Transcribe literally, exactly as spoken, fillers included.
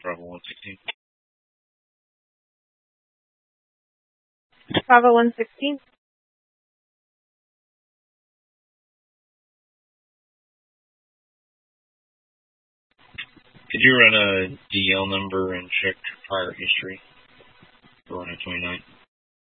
Bravo one sixteen. Bravo one sixteen. Could you run a D L number and check prior history for one twenty-nine?